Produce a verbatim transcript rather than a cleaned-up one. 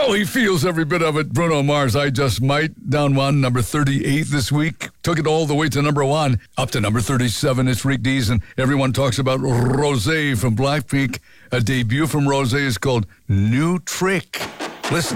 Well, he feels every bit of it. Bruno Mars, I Just Might, down one, number thirty-eight this week. Took it all the way to number one, up to number thirty-seven. It's Rick Dees, and everyone talks about Rosé from Blackpink. A debut from Rosé is called New Trick. Listen.